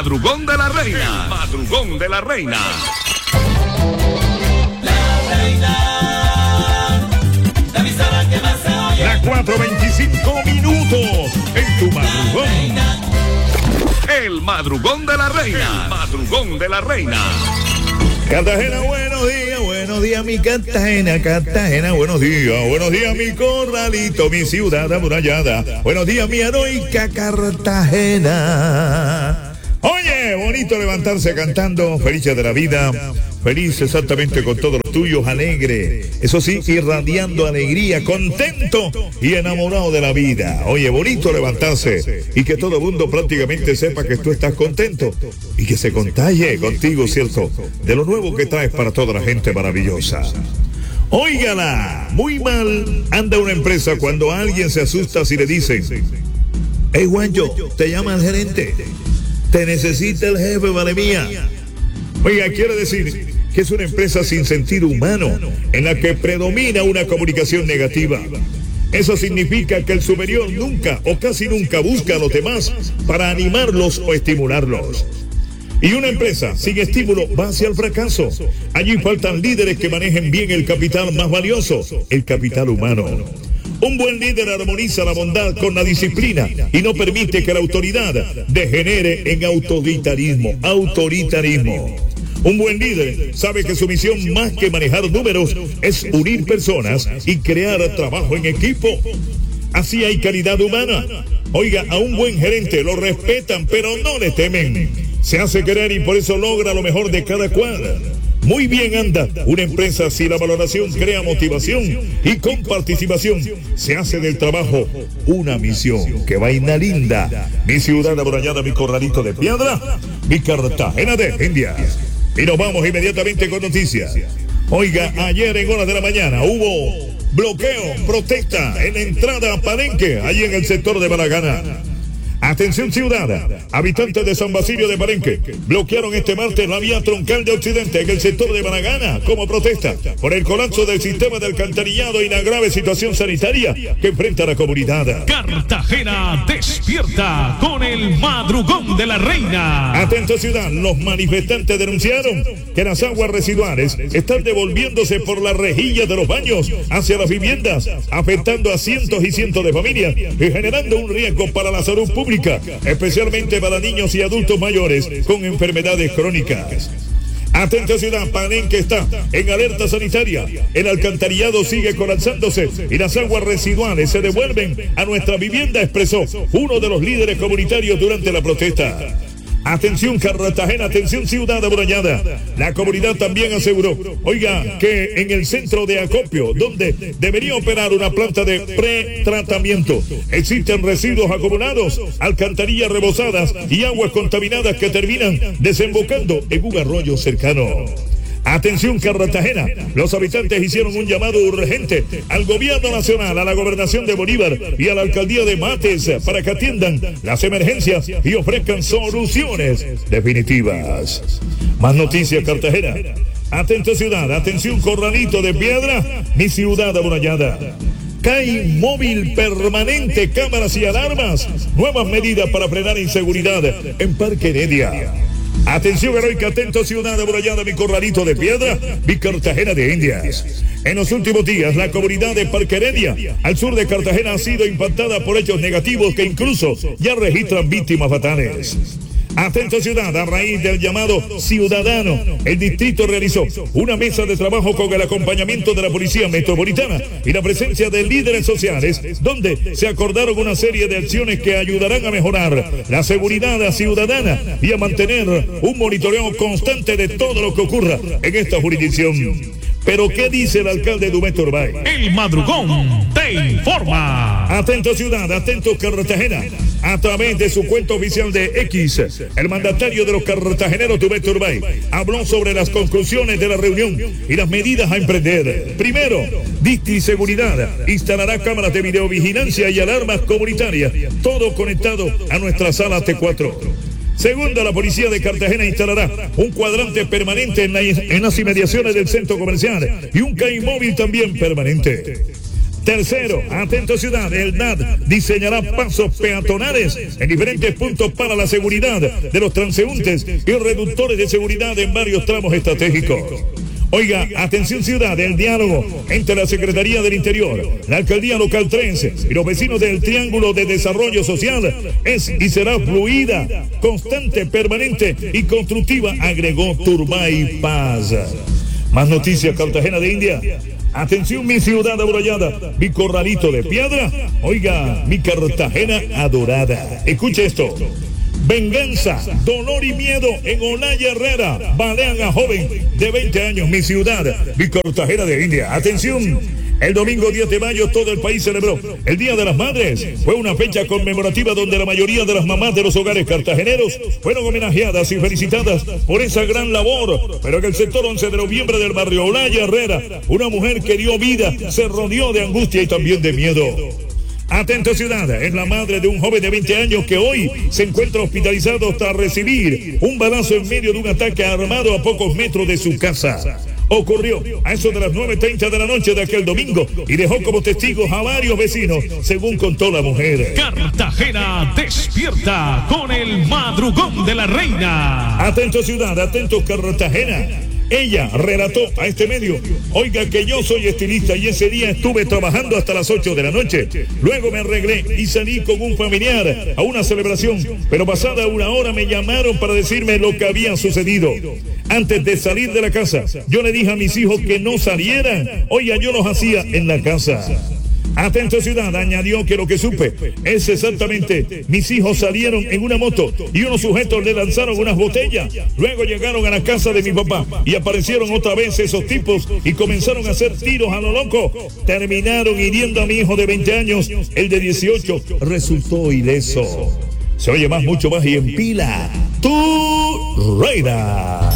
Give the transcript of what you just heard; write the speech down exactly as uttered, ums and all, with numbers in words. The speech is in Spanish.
madrugón de la reina. El madrugón de la reina. La reina, la emisora que más se oye. La cuatro veinticinco minutos en tu madrugón. El madrugón de la reina. El madrugón de la reina. Cartagena, buenos días, buenos días mi Cartagena, Cartagena, buenos días, buenos días mi Corralito, mi ciudad amurallada, buenos días mi heroica Cartagena. Oye, bonito levantarse cantando, felices de la vida, feliz exactamente con todos los tuyos, alegre, eso sí, irradiando alegría, contento y enamorado de la vida. Oye, bonito levantarse y que todo el mundo prácticamente sepa que tú estás contento y que se contagie contigo, ¿cierto? De lo nuevo que traes para toda la gente maravillosa. Óigala, muy mal anda una empresa cuando alguien se asusta si le dicen: hey, Juancho, te llama el gerente. Te necesita el jefe, vale mía. Oiga, quiere decir que es una empresa sin sentido humano, en la que predomina una comunicación negativa. Eso significa que el superior nunca o casi nunca busca a los demás para animarlos o estimularlos. Y una empresa sin estímulo va hacia el fracaso. Allí faltan líderes que manejen bien el capital más valioso, el capital humano. Un buen líder armoniza la bondad con la disciplina y no permite que la autoridad degenere en autoritarismo. Autoritarismo. Un buen líder sabe que su misión, más que manejar números, es unir personas y crear trabajo en equipo. Así hay calidad humana. Oiga, a un buen gerente lo respetan, pero no le temen. Se hace querer y por eso logra lo mejor de cada cual. Muy bien anda una empresa si la valoración crea motivación y con participación se hace del trabajo una misión. ¡Qué vaina linda! Mi ciudad amurallada, mi Corralito de piedra, mi Cartagena de Indias. Y nos vamos inmediatamente con noticias. Oiga, ayer en horas de la mañana hubo bloqueo, protesta en la entrada a Palenque, allí en el sector de Baragana. Atención ciudad, habitantes de San Basilio de Palenque bloquearon este martes la vía troncal de Occidente en el sector de Baragana como protesta por el colapso del sistema de alcantarillado y la grave situación sanitaria que enfrenta la comunidad. Cartagena despierta con el madrugón de la reina. Atento ciudad, los manifestantes denunciaron que las aguas residuales están devolviéndose por las rejillas de los baños hacia las viviendas, afectando a cientos y cientos de familias y generando un riesgo para la salud pública, especialmente para niños y adultos mayores con enfermedades crónicas. Atento ciudad, Palenque está en alerta sanitaria. El alcantarillado sigue colapsándose y las aguas residuales se devuelven a nuestra vivienda, expresó uno de los líderes comunitarios durante la protesta. Atención Cartagena, atención ciudad amurallada. La comunidad también aseguró, oiga, que en el centro de acopio, donde debería operar una planta de pretratamiento, existen residuos acumulados, alcantarillas rebosadas y aguas contaminadas que terminan desembocando en un arroyo cercano. Atención Cartagena, los habitantes hicieron un llamado urgente al gobierno nacional, a la gobernación de Bolívar y a la alcaldía de Mates para que atiendan las emergencias y ofrezcan soluciones definitivas. Más noticias Cartagena. Atento ciudad, atención Corralito de piedra, mi ciudad amurallada. Cae móvil permanente, cámaras y alarmas, nuevas medidas para frenar inseguridad en Parque Heredia. Atención heroica, atento ciudad amurallada, mi Corralito de piedra, mi Cartagena de Indias. En los últimos días, la comunidad de Parque Heredia, al sur de Cartagena, ha sido impactada por hechos negativos que incluso ya registran víctimas fatales. Atento ciudad, a raíz del llamado ciudadano, el distrito realizó una mesa de trabajo con el acompañamiento de la Policía Metropolitana y la presencia de líderes sociales, donde se acordaron una serie de acciones que ayudarán a mejorar la seguridad ciudadana y a mantener un monitoreo constante de todo lo que ocurra en esta jurisdicción. Pero ¿qué dice el alcalde Dumé Turbay? El madrugón te informa. Atento ciudad, atento Cartagena. A través de su cuenta oficial de X, el mandatario de los cartageneros Dumé Turbay habló sobre las conclusiones de la reunión y las medidas a emprender. Primero, Distri Seguridad instalará cámaras de videovigilancia y alarmas comunitarias, todo conectado a nuestra sala T cuatro. Segundo, la policía de Cartagena instalará un cuadrante permanente en, la, en las inmediaciones del centro comercial y un C A I móvil también permanente. Tercero, atento ciudad, el D A D diseñará pasos peatonales en diferentes puntos para la seguridad de los transeúntes y reductores de seguridad en varios tramos estratégicos. Oiga, atención ciudad, el diálogo entre la Secretaría del Interior, la Alcaldía Local trece y los vecinos del Triángulo de Desarrollo Social es y será fluida, constante, permanente y constructiva, agregó Turbay Paz. Más noticias, Cartagena de India. Atención mi ciudad amurallada, mi corralito de piedra. Oiga, mi Cartagena adorada. Escuche esto. Venganza, dolor y miedo en Olaya Herrera. Balean a joven de veinte años, mi ciudad, mi Cartagena de India. Atención, el domingo diez de mayo todo el país celebró el Día de las Madres. Fue una fecha conmemorativa donde la mayoría de las mamás de los hogares cartageneros fueron homenajeadas y felicitadas por esa gran labor. Pero en el sector once de noviembre del barrio Olaya Herrera, una mujer que dio vida se rodeó de angustia y también de miedo. Atento ciudad, es la madre de un joven de veinte años que hoy se encuentra hospitalizado tras recibir un balazo en medio de un ataque armado a pocos metros de su casa. Ocurrió a eso de las nueve treinta de la noche de aquel domingo y dejó como testigos a varios vecinos, según contó la mujer. Cartagena despierta con el madrugón de la reina. Atento ciudad, atento Cartagena. Ella relató a este medio, oiga que yo soy estilista y ese día estuve trabajando hasta las ocho de la noche. Luego me arreglé y salí con un familiar a una celebración, pero pasada una hora me llamaron para decirme lo que había sucedido. Antes de salir de la casa, yo le dije a mis hijos que no salieran. Oiga, yo los hacía en la casa. Atento ciudad, añadió que lo que supe es exactamente, mis hijos salieron en una moto y unos sujetos le lanzaron unas botellas, luego llegaron a la casa de mi papá y aparecieron otra vez esos tipos y comenzaron a hacer tiros a lo loco, terminaron hiriendo a mi hijo de veinte años, el de dieciocho resultó ileso. Se oye más, mucho más y en pila, tu reina.